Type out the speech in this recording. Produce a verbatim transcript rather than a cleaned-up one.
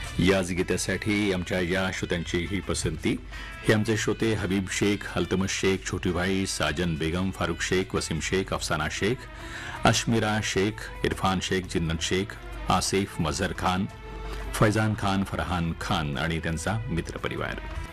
याच गीतासाठी आमच्या या श्रोत्यांची ही पसंती. हे आमचे श्रोते हबीब शेख, अल्तमश शेख, छोटीभाई, साजन बेगम, फारूक शेख, वसीम शेख, अफसाना शेख, अशमिरा शेख, इरफान शेख, जिन्नत शेख, आसिफ, मजहर खान, फैजान खान, फरहान खान आणि त्यांचा मित्रपरिवार.